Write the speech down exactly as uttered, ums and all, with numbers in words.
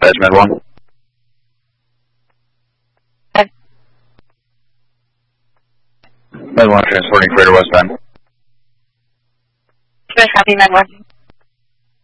Dispatch Med one. Med one transporting freighter westbound. Good, copy, Med one.